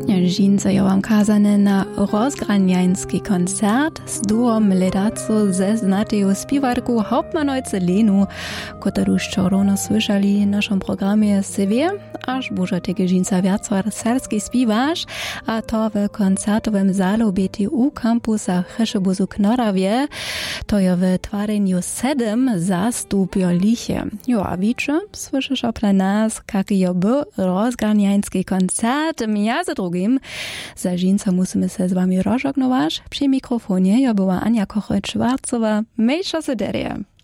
Žince jo wam kazane na rozgranjański koncert z duom Ledaco ze znateju spiwarku Hauptmannojce Lenu, którą szczorono słyszeli w naszym programie CV, aż buże tege žinca wiacwar serski spiwasz, a to w koncertowym zalu BTU kampusa Cheszebuzu Knorawie, to jo w twareniu 7 zastupioliche. Jo, a wicze, słyszysz opra nas, jak jo był rozgranjański koncert, ja za drugim. Za žinca musimy se z wami rozżegnować. Przy mikrofonie ja była Ania Kocheć-Szwarcowa. Mejsza sederie.